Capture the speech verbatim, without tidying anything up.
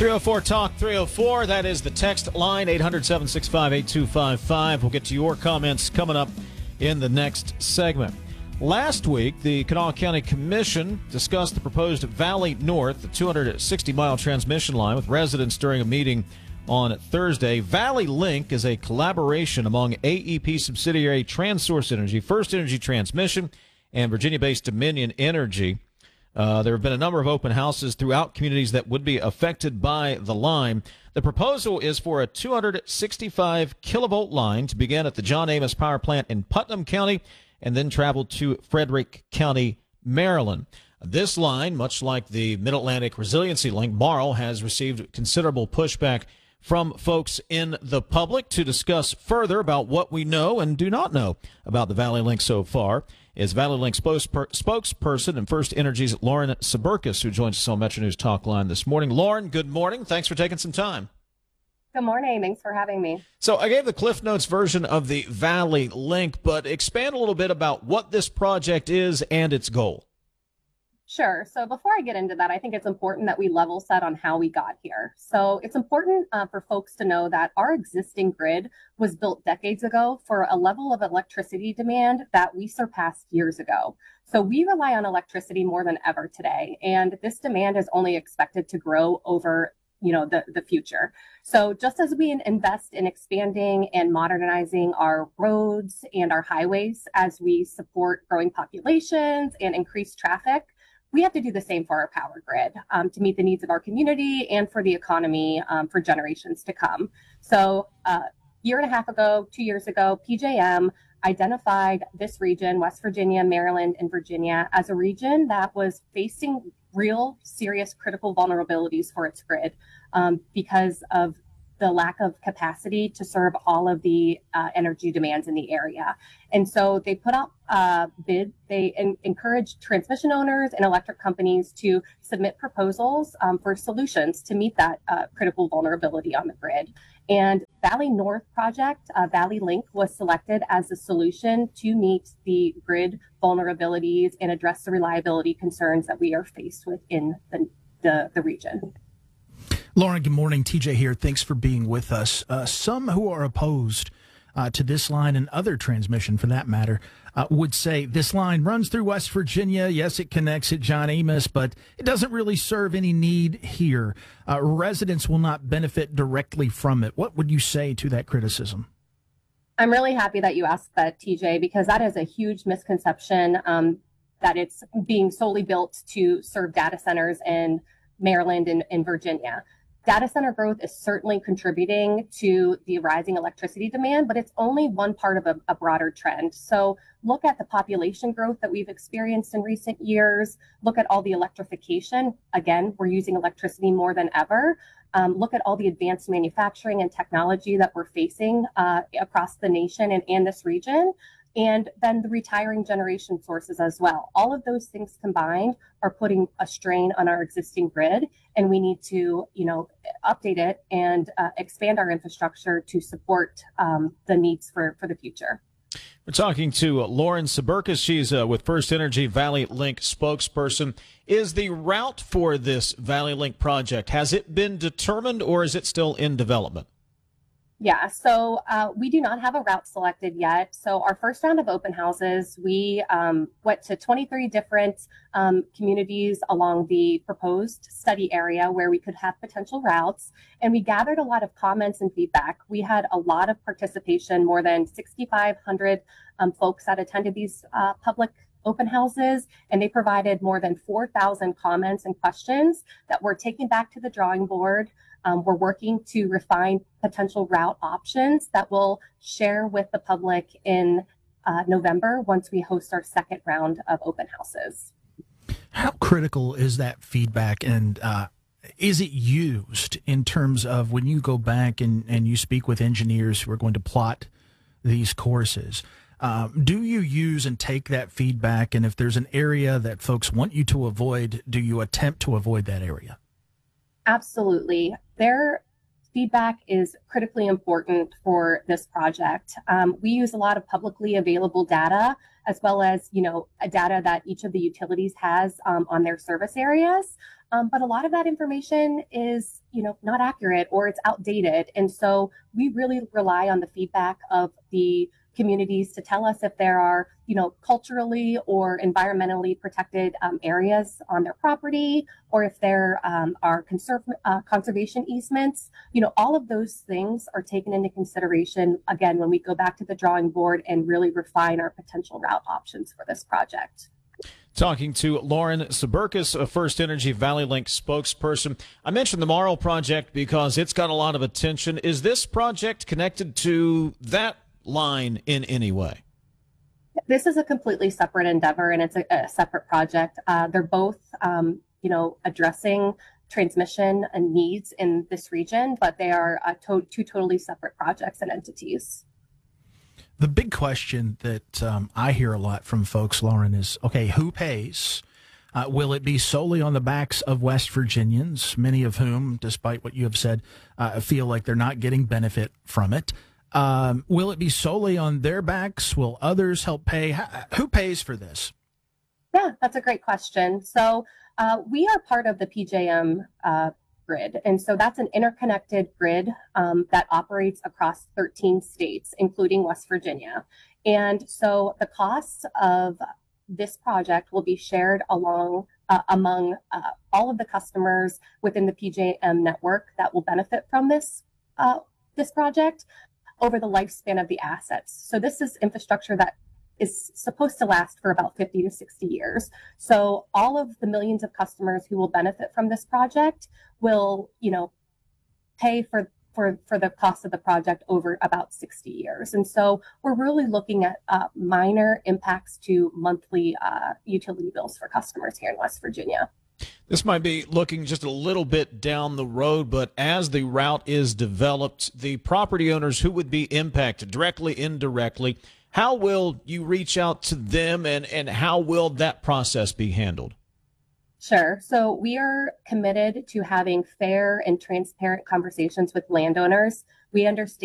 three oh four talk three oh four. That is the text line, eight hundred, seven six five, eight two five five. We'll get to your comments coming up in the next segment. Last week, the Kanawha County Commission discussed the proposed Valley North, the two hundred sixty mile transmission line, with residents during a meeting on Thursday. Valley Link is a collaboration among A E P subsidiary TransSource Energy, First Energy Transmission, and Virginia-based Dominion Energy. Uh, there have been a number of open houses throughout communities that would be affected by the line. The proposal is for a two hundred sixty-five kilovolt line to begin at the John Amos Power Plant in Putnam County and then travel to Frederick County, Maryland. This line, much like the Mid-Atlantic Resiliency Link, Marl, has received considerable pushback from folks in the public. To discuss further about what we know and do not know about the Valley Link so far is Valley Link spokesperson and First Energy's Lauren Saburkis, who joins us on Metro News Talk Line this morning. Lauren, good morning. Thanks for taking some time. Good morning. Thanks for having me. So I gave the Cliff Notes version of the Valley Link, but expand a little bit about what this project is and its goal. Sure. So before I get into that, I think it's important that we level set on how we got here. So it's important uh, for folks to know that our existing grid was built decades ago for a level of electricity demand that we surpassed years ago. So we rely on electricity more than ever today, and this demand is only expected to grow over you know, the, the future. So just as we invest in expanding and modernizing our roads and our highways as we support growing populations and increase traffic, we have to do the same for our power grid um, to meet the needs of our community and for the economy um, for generations to come. So a uh, year and a half ago, two years ago, P J M identified this region, West Virginia, Maryland, and Virginia, as a region that was facing real serious critical vulnerabilities for its grid um, because of the lack of capacity to serve all of the uh, energy demands in the area. And so they put out uh, bid, they en- encouraged transmission owners and electric companies to submit proposals um, for solutions to meet that uh, critical vulnerability on the grid. And Valley North project, uh, Valley Link, was selected as the solution to meet the grid vulnerabilities and address the reliability concerns that we are faced with in the, the, the region. Lauren, good morning. T J here. Thanks for being with us. Uh, some who are opposed uh, to this line and other transmission, for that matter, uh, would say this line runs through West Virginia. Yes, it connects at John Amos, but it doesn't really serve any need here. Uh, residents will not benefit directly from it. What would you say to that criticism? I'm really happy that you asked that, T J, because that is a huge misconception um, that it's being solely built to serve data centers in Maryland and, and Virginia. Data center growth is certainly contributing to the rising electricity demand, but it's only one part of a, a broader trend. So look at the population growth that we've experienced in recent years. Look at all the electrification. Again, we're using electricity more than ever. Um, look at all the advanced manufacturing and technology that we're facing uh, across the nation and, and this region. And then the retiring generation sources as well. All of those things combined are putting a strain on our existing grid, and we need to, you know, update it and uh, expand our infrastructure to support um, the needs for, for the future. We're talking to Lauren Saburkis. She's uh, with First Energy Valley Link spokesperson. Is the route for this Valley Link project, has it been determined or is it still in development? Yeah, so uh, we do not have a route selected yet. So our first round of open houses, we um, went to twenty-three different um, communities along the proposed study area where we could have potential routes. And we gathered a lot of comments and feedback. We had a lot of participation, more than six thousand five hundred um, folks that attended these uh, public open houses, and they provided more than four thousand comments and questions that we're taking back to the drawing board. Um, we're working to refine potential route options that we'll share with the public in uh, November once we host our second round of open houses. How critical is that feedback, and uh, is it used in terms of when you go back and, and you speak with engineers who are going to plot these courses? Um, do you use and take that feedback, and if there's an area that folks want you to avoid, do you attempt to avoid that area? Absolutely. Their feedback is critically important for this project. Um, we use a lot of publicly available data, as well as, you know, a data that each of the utilities has um, on their service areas. Um, but a lot of that information is, you know, not accurate or it's outdated. And so we really rely on the feedback of the communities to tell us if there are, you know, culturally or environmentally protected um, areas on their property, or if there um, are conserv- uh, conservation easements. You know, all of those things are taken into consideration, again, when we go back to the drawing board and really refine our potential route options for this project. Talking to Lauren Suberkis, a First Energy Valley Link spokesperson. I mentioned the Morrow project because it's got a lot of attention. Is this project connected to that line in any way? This is a completely separate endeavor, and it's a, a separate project. Uh, they're both, um, you know, addressing transmission and needs in this region, but they are uh, to- two totally separate projects and entities. The big question that um, I hear a lot from folks, Lauren, is, okay, who pays? Uh, will it be solely on the backs of West Virginians, many of whom, despite what you have said, uh, feel like they're not getting benefit from it? Um, will it be solely on their backs? Will others help pay? How, who pays for this? Yeah, that's a great question. So uh, we are part of the P J M uh, grid. And so that's an interconnected grid um, that operates across thirteen states, including West Virginia. And so the costs of this project will be shared along uh, among uh, all of the customers within the P J M network that will benefit from this uh, this project over the lifespan of the assets. So this is infrastructure that is supposed to last for about fifty to sixty years. So all of the millions of customers who will benefit from this project will, you know, pay for for for the cost of the project over about sixty years. And so we're really looking at uh, minor impacts to monthly uh, utility bills for customers here in West Virginia. This might be looking just a little bit down the road, but as the route is developed, the property owners who would be impacted directly, indirectly, how will you reach out to them, and, and how will that process be handled? Sure. So we are committed to having fair and transparent conversations with landowners. We understand